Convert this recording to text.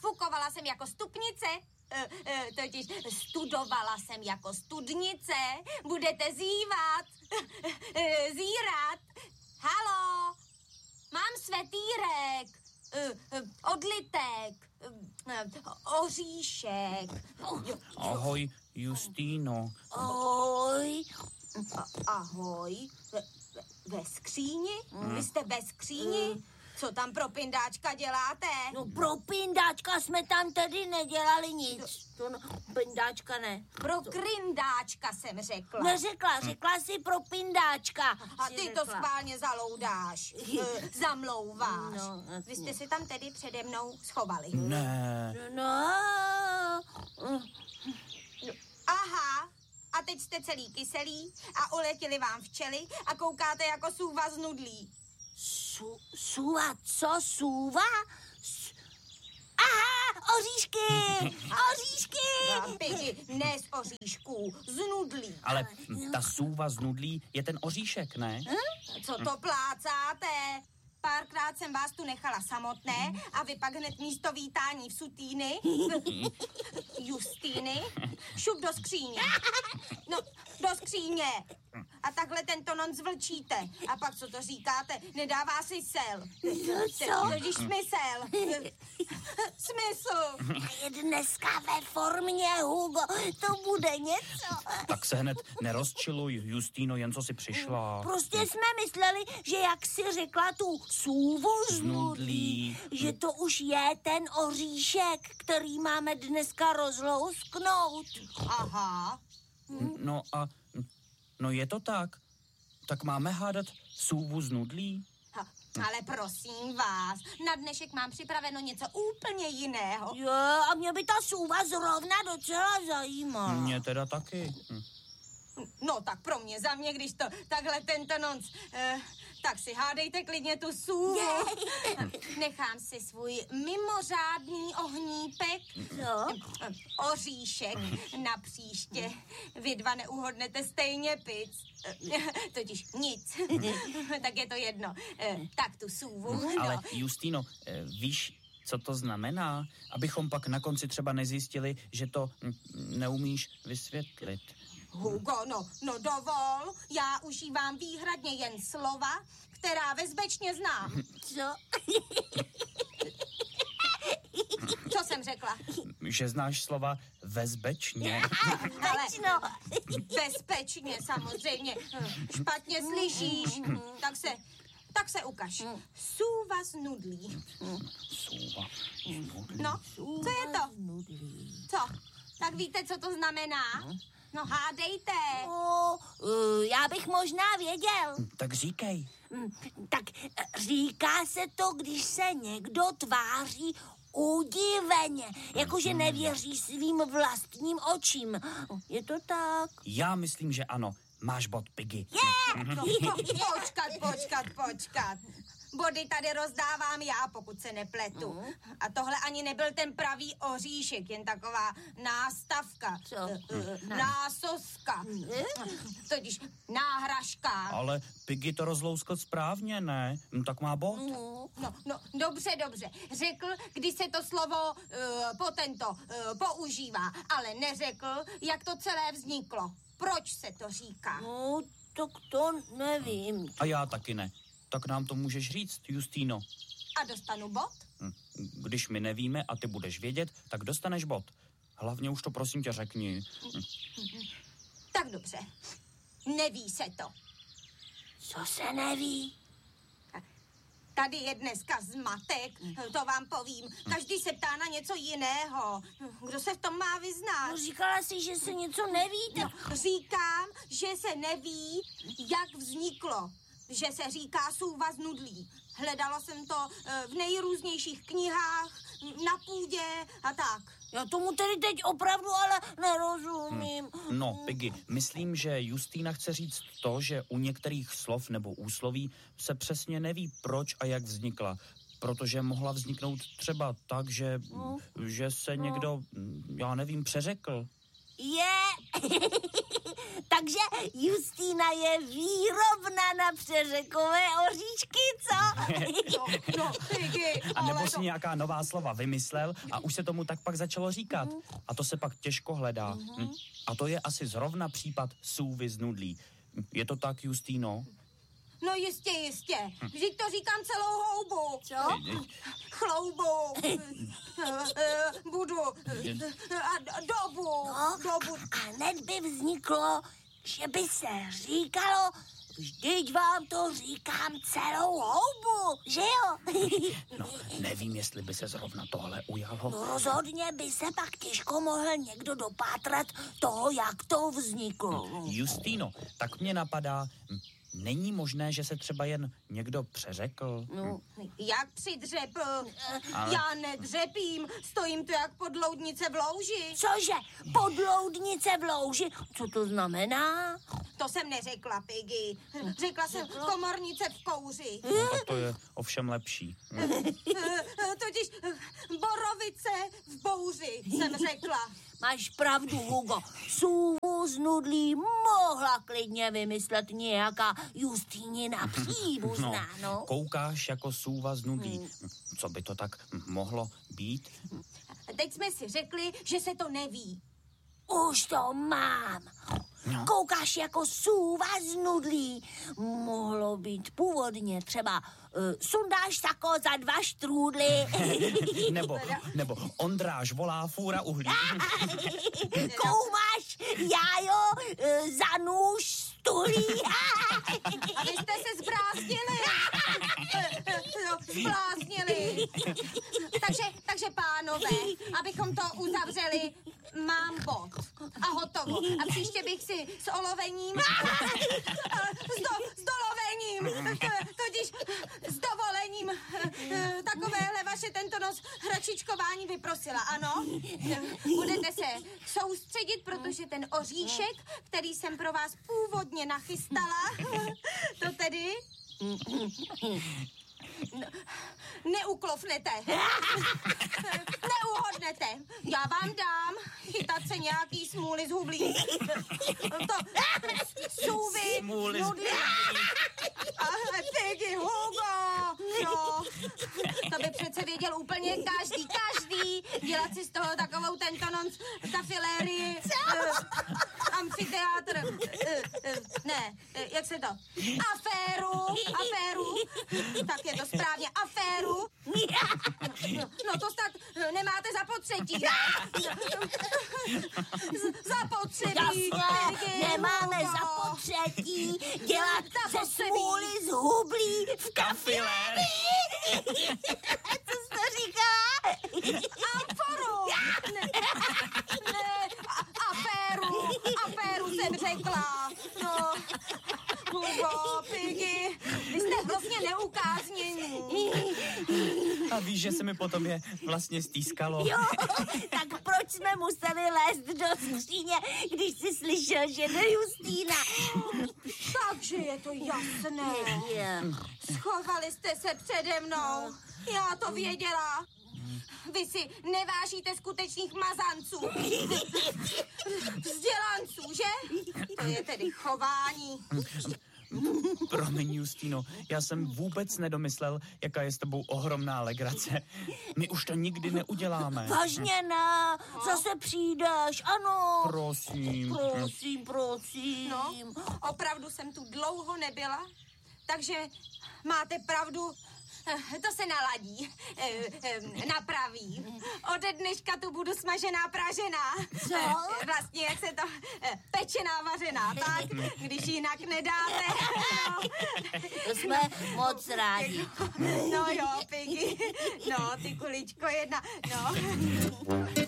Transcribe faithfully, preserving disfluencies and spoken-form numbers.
Fukovala jsem jako stupnice, e, e, totiž studovala jsem jako studnice. Budete zívat, e, zírat. Halo, mám svetýrek, e, e, odlitek, e, oříšek. Ahoj, Justýno. Ahoj. A, ahoj. Ve, ve, ve skříni? Hmm. Vy jste ve skříni? Hmm. Co tam pro pindáčka děláte? No pro pindáčka jsme tam tedy nedělali nic. To no, pindáčka ne. Pro krindáčka jsem řekla. Neřekla, řekla si pro pindáčka. A ty to schválně zaloudáš. e, zamlouváš. No, Vy jste si tam tedy přede mnou schovali. Ne. No. Aha. A teď jste celý kyselý a uletěli vám včely a koukáte jako sůva z nudlí. Su, suva, co suva? S, aha, oříšky, oříšky. No, Piggy, ne z oříšků, z nudlí. Ale ta sůva z nudlí je ten oříšek, ne? Hm? Co to plácáte? Párkrát jsem vás tu nechala samotné a vy pak hned místo vítání v sutýny, Justýny, šup do skříně. No, do skříně. A takhle tento non zvlčíte. A pak co to říkáte? Nedává si sel. Co? Totiž smysl. Smysl. Je dneska ve formě, Hugo, to bude něco. Tak se hned nerozčiluj, Justýno, jen co si přišla. Prostě jsme mysleli, že jak si řekla tu sůvu z nudlí, že to už je ten oříšek, který máme dneska rozlousknout. Aha. No a, no je to tak. Tak máme hádat sůvu z nudlí? Ha, ale prosím vás, na dnešek mám připraveno něco úplně jiného. Jo, a mě by ta sůva zrovna docela zajímala. Mě teda taky. Hm. No tak pro mě, za mě, když to takhle tento nonc, eh, tak si hádejte klidně tu sůvu. Nechám si svůj mimořádný ohnípek, No. eh, oříšek na příště. Vy dva neuhodnete stejně pic. Eh, totiž nic. Tak je to jedno. Eh, tak tu sůvu. Ale no. Justýno, eh, víš, co to znamená? Abychom pak na konci třeba nezjistili, že to hm, neumíš vysvětlit. Hugo, no, no dovol, já užívám výhradně jen slova, která bezpečně znám. Co? Co jsem řekla? Že znáš slova vezbečně. Ale No. bezpečně samozřejmě. Špatně slyšíš, tak se, tak se ukaž. Sůva z nudlí. Sůva. No, co je to? Co? Tak víte, co to znamená? No hádejte. No, uh, já bych možná věděl. Tak říkej. Mm, Tak eh, říká se to, když se někdo tváří udiveně, jakože nevěří svým vlastním očím. Je to tak? Já myslím, že ano. Máš bod, Piggy. No, počkat, počkat, počkat. Body tady rozdávám já, pokud se nepletu. A tohle ani nebyl ten pravý oříšek, jen taková nástavka. Co? Uh, násoska. Totiž náhražka. Ale Piggy to rozlouskl správně, ne? Hm, tak má bod. No, no, dobře, dobře. Řekl, když se to slovo uh, po tento uh, používá, ale neřekl, jak to celé vzniklo. Proč se to říká? No, tak to nevím. A já taky ne. Tak nám to můžeš říct, Justýno. A dostanu bod? Hm. Když my nevíme a ty budeš vědět, tak dostaneš bod. Hlavně už to prosím tě řekni. Hm. Tak dobře. Neví se to. Co se neví? Tady je dneska zmatek, to vám povím. Každý se ptá na něco jiného. Kdo se v tom má vyznat? No, říkala jsi, že se něco neví. Tak... No, říkám, že se neví, jak vzniklo. Že se říká sůva z nudlí. Hledala jsem to eh, v nejrůznějších knihách, na půdě a tak. Já tomu tedy teď opravdu ale nerozumím. Hm. No, Piggy, myslím, že Justýna chce říct to, že u některých slov nebo úsloví se přesně neví, proč a jak vznikla. Protože mohla vzniknout třeba tak, že, No. že se někdo, já nevím, přeřekl. Je Takže Justína je výrobna na přeřekové oříšky, co? No, no, Piggy, A nebo ale si to... nějaká nová slova vymyslel a už se tomu tak pak začalo říkat. A to se pak těžko hledá. Hm. A to je asi zrovna případ sůvy z nudlí. Je to tak, Justíno? No jistě, jistě. Vždyť to říkám celou houbu. Co? Chloubu. Budu. A dobu. No, Dobu. a hned by vzniklo, že by se říkalo, vždyť vám to říkám celou houbu, že jo? No, nevím, jestli by se zrovna tohle ujalo. No rozhodně by se pak těžko mohl někdo dopátrat toho, jak to vzniklo. Justýno, tak mě napadá, hm, není možné, že se třeba jen někdo přeřekl? No. Jak přidřepl? Ale- Já nedřepím. Stojím tu jak podloudnice v louži. Cože? Podloudnice v louži? Co to znamená? To jsem neřekla, Piggy. Řekla jsem komornice v kouři. No, tak to je ovšem lepší. Hm. Totiž borovice v bouři, jsem řekla. Máš pravdu, Hugo. Sůvu z nudlí mohla klidně vymyslet nějaká Justínina příbuzná, no. Koukáš jako sůva z nudlí. Co by to tak mohlo být? Teď jsme si řekli, že se to neví. Už to mám. No. Koukáš jako sůva z nudlí. Mohlo být původně třeba uh, sundáš sako za dva štrůdly. Nebo, nebo Ondráš volá fůra uhlí. Koumáš jájo uh, za nůž stulí. A vy jste se zbláznili. No, zbláznili. Takže, takže pánové, abychom to uzavřeli, mám bod. A hotovo. A příště bych si s olovením, s, do, s dolovením, totiž s dovolením takovéhle vaše tento nos hračičkování vyprosila, ano? Budete se soustředit, protože ten oříšek, který jsem pro vás původně nachystala, to tedy... No, neuklofnete. Neuhodnete. Já vám dám chytat se nějaký smůly z hublí. To sůvy. Smůly z nudlí. A Piggy, Hugo. No, to by přece věděl úplně každý, každý. Dělat si z toho takovou tento nonc kafilérii. Uh, amfiteátr. Uh, uh, ne, uh, jak se to? Aféru. Aféru. Tak je to správně, aféru. No, no to snad nemáte zapotřebí, ne? Z- Zapotřebí. Jasně, Piggy, nemáme Hugo. zapotřebí dělat ze Zapotřebí. smůly z hublí v Kafilér. Co jsi to říkala? Amforu. Ne, ne, a- aféru. Aféru jsem řekla. No, Hugo, Piggy, vy jste hrozně neukáznění. A víš, že se mi potom je vlastně stýskalo. Jo, tak proč jsme museli lézt do skříně, když jsi slyšel, že jde Justýna? Takže je to jasné. Je. Schovali jste se přede mnou. Já to věděla. Vy si nevážíte skutečných mazanců. Vzdělanců, že? To je tedy chování. Promiň, Justino, já jsem vůbec nedomyslel, jaká je s tebou ohromná legrace. My už to nikdy neuděláme. Vážně ne, zase přijdeš, ano. Prosím. Prosím, prosím. No, opravdu jsem tu dlouho nebyla, takže máte pravdu, eh, to se naladí, eh, eh, napraví. Ode dneška tu budu smažená, pražená. Co? Eh, Vlastně, jak se to, eh, pečená, vařená, tak? Když jinak nedáte. No, To jsme moc rádi. no jo, Piggy, no, ty kuličko jedna, no.